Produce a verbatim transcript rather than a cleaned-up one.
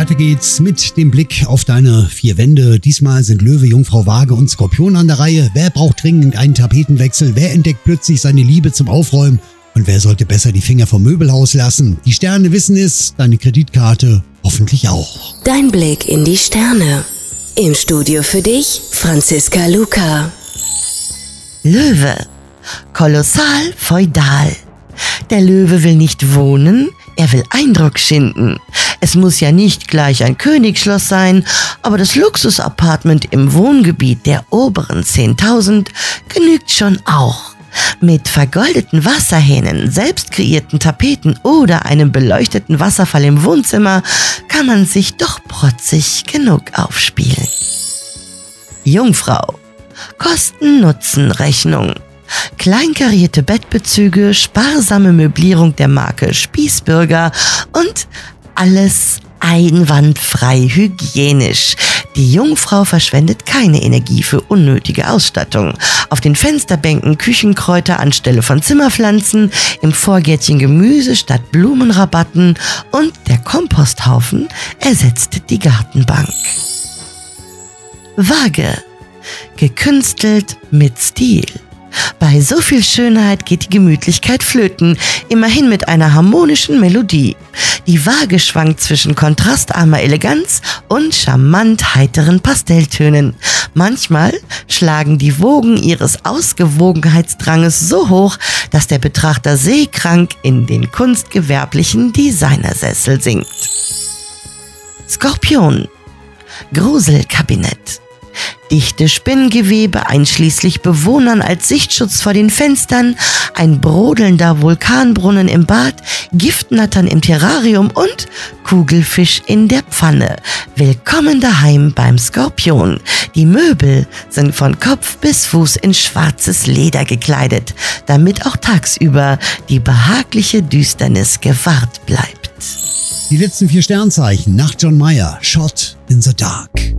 Weiter geht's mit dem Blick auf deine vier Wände. Diesmal sind Löwe, Jungfrau, Waage und Skorpion an der Reihe. Wer braucht dringend einen Tapetenwechsel? Wer entdeckt plötzlich seine Liebe zum Aufräumen? Und wer sollte besser die Finger vom Möbelhaus lassen? Die Sterne wissen es, deine Kreditkarte hoffentlich auch. Dein Blick in die Sterne. Im Studio für dich, Franziska Luca. Löwe. Kolossal feudal. Der Löwe will nicht wohnen, er will Eindruck schinden. Es muss ja nicht gleich ein Königsschloss sein, aber das Luxusapartment im Wohngebiet der oberen zehntausend genügt schon auch. Mit vergoldeten Wasserhähnen, selbst kreierten Tapeten oder einem beleuchteten Wasserfall im Wohnzimmer kann man sich doch protzig genug aufspielen. Jungfrau. Kosten-Nutzen-Rechnung. Kleinkarierte Bettbezüge, sparsame Möblierung der Marke Spießbürger und alles einwandfrei hygienisch. Die Jungfrau verschwendet keine Energie für unnötige Ausstattung. Auf den Fensterbänken Küchenkräuter anstelle von Zimmerpflanzen, im Vorgärtchen Gemüse statt Blumenrabatten und der Komposthaufen ersetzt die Gartenbank. Waage. Gekünstelt mit Stil. Bei so viel Schönheit geht die Gemütlichkeit flöten, immerhin mit einer harmonischen Melodie. Die Waage schwankt zwischen kontrastarmer Eleganz und charmant heiteren Pastelltönen. Manchmal schlagen die Wogen ihres Ausgewogenheitsdranges so hoch, dass der Betrachter seekrank in den kunstgewerblichen Designersessel sinkt. Skorpion. Gruselkabinett. Dichte Spinngewebe einschließlich Bewohnern als Sichtschutz vor den Fenstern, ein brodelnder Vulkanbrunnen im Bad, Giftnattern im Terrarium und Kugelfisch in der Pfanne. Willkommen daheim beim Skorpion. Die Möbel sind von Kopf bis Fuß in schwarzes Leder gekleidet, damit auch tagsüber die behagliche Düsternis gewahrt bleibt. Die letzten vier Sternzeichen nach John Mayer, Shot in the Dark.